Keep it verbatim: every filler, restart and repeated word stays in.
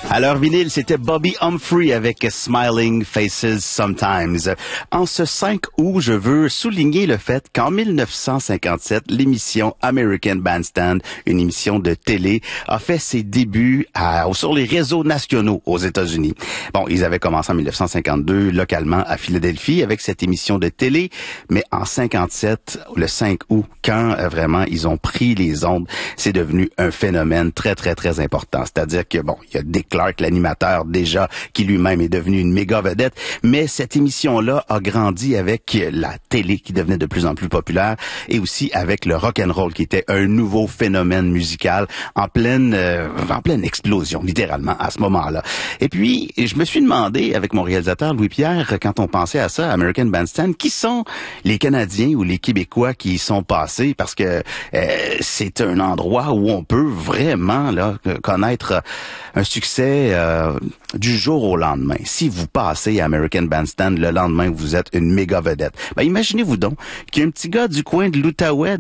Alors, vinyle, c'était Bobby Humphrey avec Smiling Faces Sometimes. En ce cinq août, je veux souligner le fait qu'en mille neuf cent cinquante-sept, l'émission American Bandstand, une émission de télé, a fait ses débuts à, sur les réseaux nationaux aux États-Unis. Bon, ils avaient commencé en mille neuf cent cinquante-deux, localement à Philadelphie, avec cette émission de télé, mais en cinquante-sept, le cinq août, quand euh, vraiment ils ont pris les ondes, c'est devenu un phénomène très, très, très important. C'est-à-dire que, bon, il y a Dick Clark, l'animateur, déjà, qui lui-même est devenu une méga vedette, mais cette émission-là a grandi avec la télé qui devenait de plus en plus populaire et aussi avec le rock and roll qui était un nouveau phénomène musical en pleine euh, en pleine explosion, littéralement, à ce moment-là. Et puis, je me suis demandé, avec mon réalisateur Louis-Pierre, quand on pensait à ça, American Bandstand, qui sont les Canadiens ou les Québécois qui y sont passés, parce que euh, c'est un endroit où on peut vraiment là connaître un succès euh, du jour au lendemain. Si vous passez à American Bandstand le lendemain, vous êtes une méga vedette. Ben, imaginez-vous donc qu'il y a un petit gars du coin de l'Outaouais